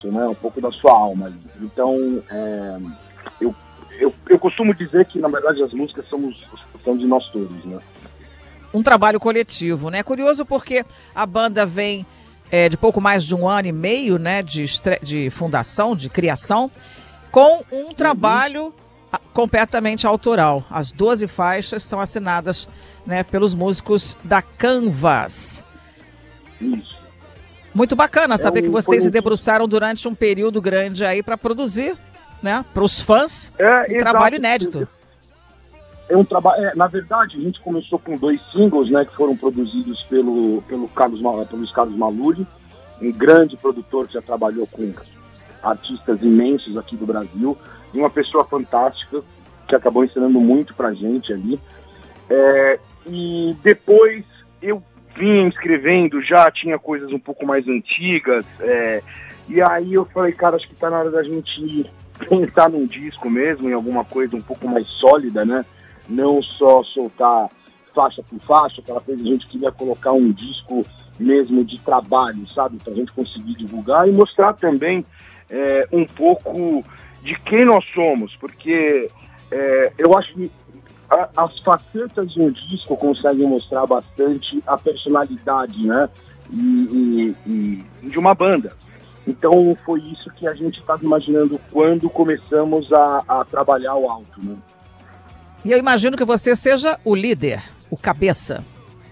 né? Um pouco da sua alma. Então, eu costumo dizer que, na verdade, as músicas são de nós todos, né? Um trabalho coletivo, né? Curioso porque a banda vem de pouco mais de 1 ano e meio, né? De fundação, de criação, com um trabalho completamente autoral. As 12 faixas são assinadas, né, pelos músicos da Canvas. Isso. Muito bacana saber que vocês se debruçaram durante um período grande aí para produzir, né, para os fãs, um trabalho inédito. É um trabalho. Na verdade, a gente começou com 2 singles, né, que foram produzidos pelos Carlos Maluri, um grande produtor que já trabalhou com artistas imensos aqui do Brasil, e uma pessoa fantástica que acabou ensinando muito pra gente ali. E depois eu vinha escrevendo, já tinha coisas um pouco mais antigas, e aí eu falei, cara, acho que tá na hora da gente pensar num disco mesmo, em alguma coisa um pouco mais sólida, né? Não só soltar faixa por faixa, aquela coisa, a gente queria colocar um disco mesmo de trabalho, sabe? Pra gente conseguir divulgar e mostrar também um pouco de quem nós somos, porque eu acho que as facetas de um disco conseguem mostrar bastante a personalidade, né? E de uma banda. Então foi isso que a gente estava imaginando quando começamos a trabalhar o alto, né? E eu imagino que você seja o líder, o cabeça.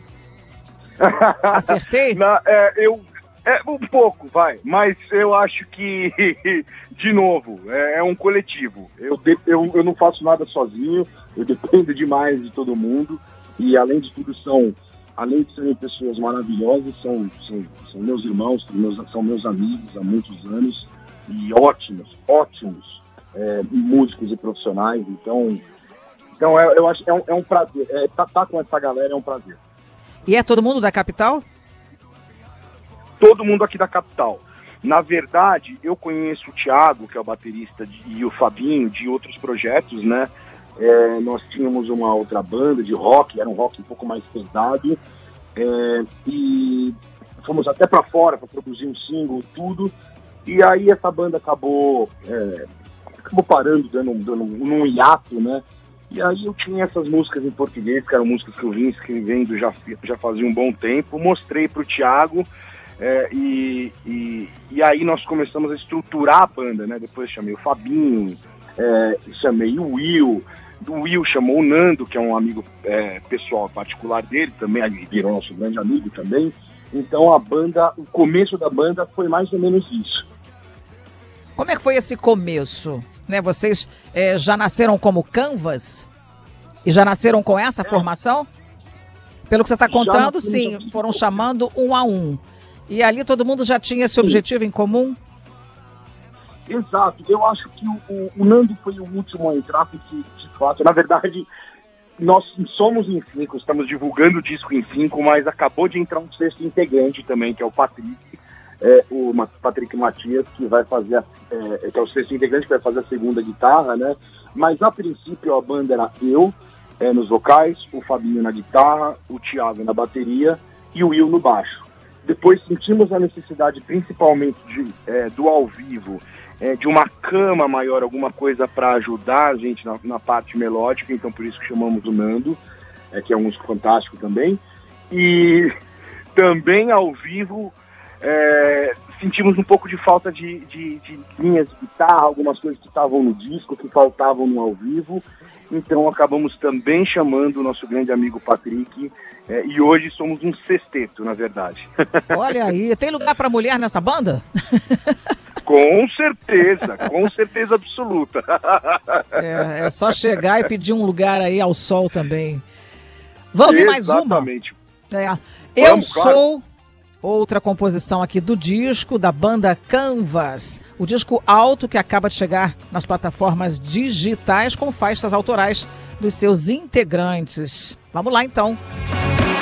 Acertei? Um pouco, vai. Mas eu acho que, de novo, é um coletivo. Eu não faço nada sozinho, eu dependo demais de todo mundo. E, além de tudo, além de serem pessoas maravilhosas, são meus irmãos, são meus amigos há muitos anos. E ótimos músicos e profissionais. Então eu acho que é um prazer. Tá com essa galera é um prazer. E é todo mundo da capital? Todo mundo aqui da capital. Na verdade, eu conheço o Thiago, que é o baterista, e o Fabinho, de outros projetos, né? Nós tínhamos uma outra banda de rock, era um rock um pouco mais pesado, e fomos até para fora para produzir um single, tudo, e aí essa banda acabou parando, dando um hiato, né? E aí eu tinha essas músicas em português, que eram músicas que eu vinha escrevendo já fazia um bom tempo, mostrei para o Thiago, e aí nós começamos a estruturar a banda, né? Depois chamei o Fabinho, chamei o Will chamou o Nando, que é um amigo pessoal particular dele, também virou nosso grande amigo também. Então o começo da banda foi mais ou menos isso. Como é que foi esse começo? Né? Vocês já nasceram como Canvas? E já nasceram com essa formação? Pelo que você está contando, sim, foram chamando um a um. E ali todo mundo já tinha esse objetivo em comum? Exato. Eu acho que o Nando foi o último a entrar, porque, de fato, na verdade, nós somos em 5, estamos divulgando o disco em 5, mas acabou de entrar um 6º integrante também, que é o Patrick, o Patrick Matias, que vai fazer, que é o 6º integrante, que vai fazer a segunda guitarra, né? Mas, a princípio, a banda era eu, nos vocais, o Fabinho na guitarra, o Thiago na bateria e o Will no baixo. Depois sentimos a necessidade, principalmente do ao vivo, de uma cama maior, alguma coisa para ajudar a gente na parte melódica, então por isso que chamamos o Nando, que é um músico fantástico também. E também ao vivo sentimos um pouco de falta de linhas de guitarra, algumas coisas que estavam no disco, que faltavam no ao vivo. Então acabamos também chamando o nosso grande amigo Patrick, e hoje somos um sexteto, na verdade. Olha aí, tem lugar para mulher nessa banda? Com certeza absoluta. É só chegar e pedir um lugar aí ao sol também. Vamos ver mais uma? Exatamente. Eu Sou, outra composição aqui do disco, da banda Canvas. O disco alto que acaba de chegar nas plataformas digitais com faixas autorais dos seus integrantes. Vamos lá então.